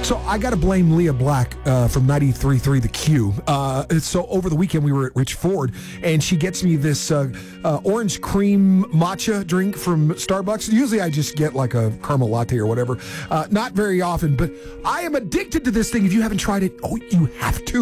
So I got to blame Leah Black from 93.3 The Q. So over the weekend we were at Rich Ford, and she gets me this orange cream matcha drink from Starbucks. Usually I just get like a caramel latte or whatever. Not very often, but I am addicted to this thing. If you haven't tried it, oh, you have to.